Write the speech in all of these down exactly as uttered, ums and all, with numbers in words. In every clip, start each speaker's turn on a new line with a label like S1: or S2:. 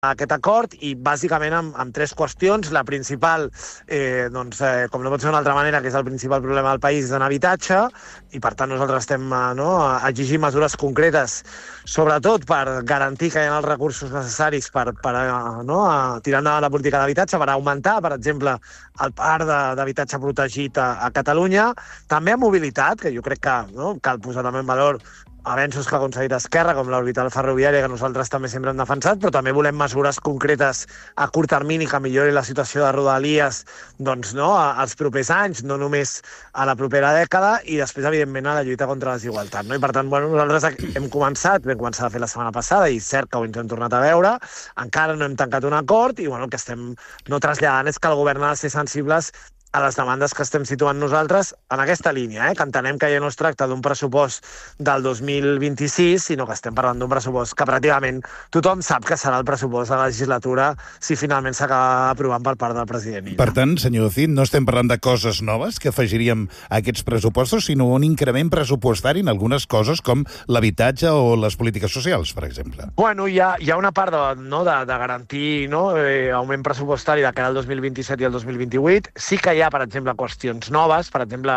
S1: aquest acord i bàsicament amb, amb tres qüestions. La principal, eh, doncs, eh, com no pot ser d'una altra manera, que és el principal problema del país, és en habitatge, i per tant nosaltres estem eh, no, exigint mesures concretes, sobretot per garantir que hi ha els recursos necessaris per, per eh, no, a tirar endavant la política d'habitatge, per augmentar, per exemple, el parc d'habitatge protegit a, a Catalunya. També a mobilitat, que jo crec que no, cal posar també en valor avenços que ha aconseguit Esquerra, com l'orbital ferroviària, que nosaltres també sempre hem defensat, però també volem mesures concretes a curt termini que millori la situació de Rodalies doncs, no, als propers anys, no només a la propera dècada, i després, evidentment, a la lluita contra la desigualtat. No? I, per tant, bueno, nosaltres hem començat, vam començar a fer la setmana passada, i cert que ho ens hem tornat a veure, encara no hem tancat un acord, i bueno, el que estem no traslladant és que el govern ha de ser sensibles a les demandes que estem situant nosaltres en aquesta línia, eh? Que entenem que ja no es tracta d'un pressupost del dos mil vint-i-sis, sinó que estem parlant d'un pressupost que pràcticament tothom sap que serà el pressupost de la legislatura si finalment s'acaba aprovant per part del president.
S2: Per tant, senyor Cid, no estem parlant de coses noves que afegiríem a aquests pressupostos, sinó un increment pressupostari en algunes coses com l'habitatge o les polítiques socials, per exemple.
S1: Bueno, hi ha, hi ha una part de, no, de, de garantir no, eh, augment pressupostari de cara al dos mil vint-i-set i al dos mil vint-i-vuit. Sí que hi ha, per exemple, qüestions noves. Per exemple,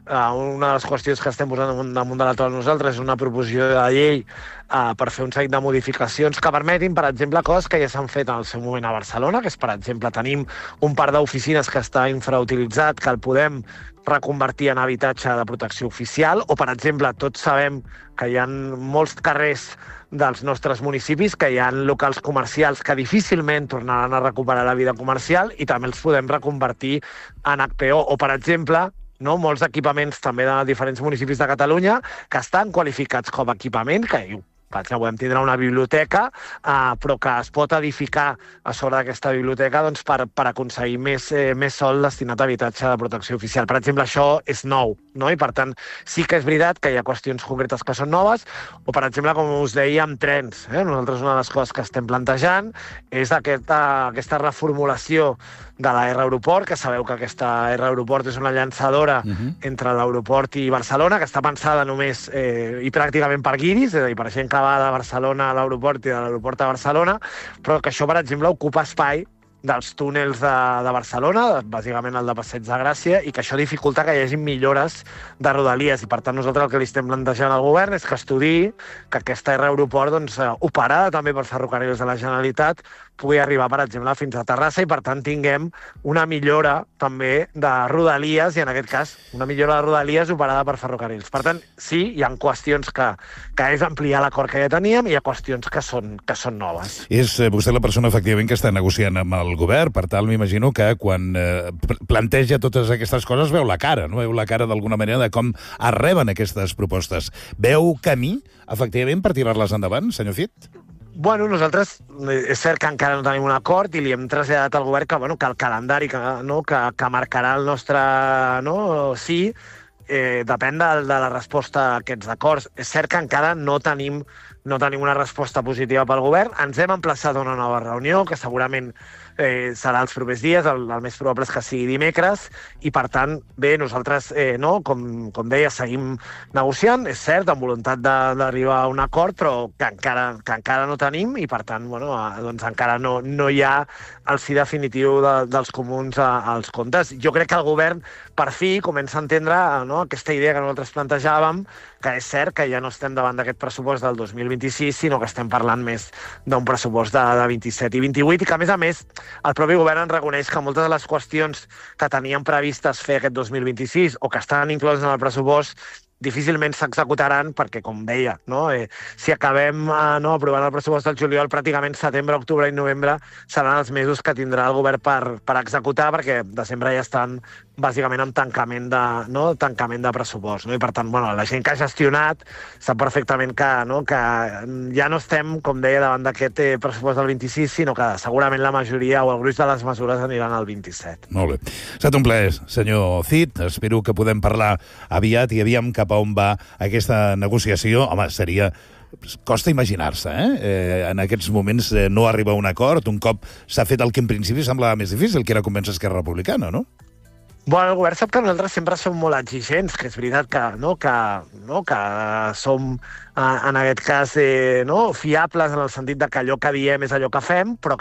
S1: una de les qüestions que estem posant damunt de la taula nosaltres és una proposició de llei uh, per fer un seguit de modificacions que permetin, per exemple, coses que ja s'han fet en el seu moment a Barcelona, que és, per exemple, tenim un parc d'oficines que està infrautilitzat, que el podem reconvertir en habitatge de protecció oficial, o, per exemple, tots sabem que hi ha molts carrers dels nostres municipis, que hi ha locals comercials que difícilment tornaran a recuperar la vida comercial i també els podem reconvertir en H P O. O, per exemple, no, molts equipaments també de diferents municipis de Catalunya que estan qualificats com a equipament, que per exemple, podem tindre una biblioteca, eh, però que es pot edificar a sobre d'aquesta biblioteca doncs, per, per aconseguir més, eh, més sòl destinat a habitatge de protecció oficial. Per exemple, això és nou, no? I per tant sí que és veritat que hi ha qüestions concretes que són noves, o per exemple, com us deia, amb trens. Eh? Nosaltres una de les coses que estem plantejant és aquesta, aquesta reformulació de la R Aeroport, que sabeu que aquesta R Aeroport és una llançadora uh-huh. entre l'aeroport i Barcelona, que està pensada només eh, i pràcticament per guiris, és a dir, per gent que va de Barcelona a l'aeroport i de l'aeroport a Barcelona, però que això, per exemple, ocupa espai dels túnels de, de Barcelona, bàsicament el de Passeig de Gràcia, i que això dificulta que hi hagi millores de Rodalies. I, per tant, nosaltres el que li estem plantejant al govern és que estudiï que aquesta R Aeroport, doncs, operada també per ferrocarrils de la Generalitat, pugui arribar, per exemple, fins a Terrassa i, per tant, tinguem una millora també de Rodalies, i en aquest cas una millora de Rodalies operada per ferrocarrils. Per tant, sí, hi ha qüestions que, que és ampliar l'acord que ja teníem, i hi ha qüestions que són, que són noves.
S2: És eh, vostè la persona, efectivament, que està negociant amb el govern, per tant, m'imagino que quan eh, planteja totes aquestes coses veu la cara, no? Veu la cara d'alguna manera de com es reben aquestes propostes. Veu camí, efectivament, per tirar-les endavant, senyor Cid?
S1: Bueno, nosaltres, és cert que encara no tenim un acord i li hem traslladat al govern que, bueno, que el calendari que, no, que, que marcarà el nostre no, sí eh, depèn de, de la resposta a aquests acords. És cert que encara no tenim, no tenim una resposta positiva pel govern. Ens hem emplaçat a una nova reunió que segurament eh, serà els propers dies, el, el més probable és que sigui dimecres, i per tant, bé, nosaltres, eh, no, com, com deia, seguim negociant, és cert, amb voluntat d'arribar a un acord, però que encara, que encara no tenim, i per tant, bueno, doncs encara no, no hi ha el sí definitiu de, dels comuns a, als comptes. Jo crec que el govern, per fi, comença a entendre no, aquesta idea que nosaltres plantejàvem, que és cert que ja no estem davant d'aquest pressupost del dos mil vint-i-sis, sinó que estem parlant més d'un pressupost de, de vint-i-set i vint-i-vuit, i que, a més a més, el propi govern ens reconeix que moltes de les qüestions que tenien previstes fer aquest dos mil vint-i-sis o que estan incloses en el pressupost difícilment s'executaran perquè, com deia, no, eh, si acabem eh, no, aprovant el pressupost del juliol, pràcticament setembre, octubre i novembre seran els mesos que tindrà el govern per, per executar, perquè desembre ja estan bàsicament amb tancament de, no, tancament de pressupost. No? I, per tant, bueno, la gent que ha gestionat sap perfectament que, no, que ja no estem, com deia, davant d'aquest eh, pressupost del vint-i-sis, sinó que segurament la majoria o el gruix de les mesures aniran al vint-i-set.
S2: Molt bé. Ha estat un plaer, senyor Cid. Espero que podem parlar aviat i aviam cap a on va aquesta negociació. Home, seria... Costa imaginar-se, eh? eh? En aquests moments eh, no arriba a un acord, un cop s'ha fet el que en principi semblava més difícil, que era convèncer Esquerra Republicana, no?
S1: Bueno, el govern sap que nosaltres sempre som molt exigents, que és veritat que, no, que, no, que som, eh, en aquest cas, eh, no, fiables en el sentit de que allò que diem és allò que fem, però